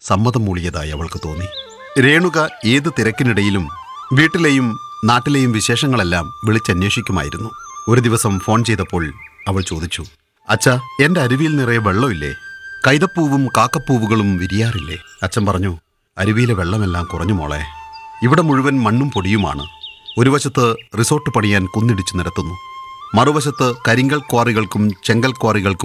സമ്മതം മൂളിയതായി അവൾക്ക് തോന്നി. രേണുക ഏത് തിരക്കിനിടയിലും വീട്ടിലെയും നാട്ടിലെയും വിശേഷങ്ങളെല്ലാം വിളിച്ചന്വേഷിക്കുമായിരുന്നു. ഒരു ദിവസം ഫോൺ ചെയ്തപ്പോൾ അവൾ ചോദിച്ചു, അച്ഛാ, എന്റെ അരുവിയിൽ നിറയെ വെള്ളമില്ലേ? കൈതപ്പൂവും കാക്കപ്പൂവുകളും വിരിയാറില്ലേ? അച്ഛൻ പറഞ്ഞു, അരുവിയിലെ വെള്ളമെല്ലാം കുറഞ്ഞു മോളെ. ഇവിടെ മുഴുവൻ മണ്ണും പൊടിയുമാണ്. ഒരു വശത്ത് റിസോർട്ട് പണിയാൻ കുന്നിടിച്ചു നിരത്തുന്നു, മറുവശത്ത് കരിങ്കൽ ക്വാറികൾക്കും ചെങ്കൽ ക്വാറികൾക്കും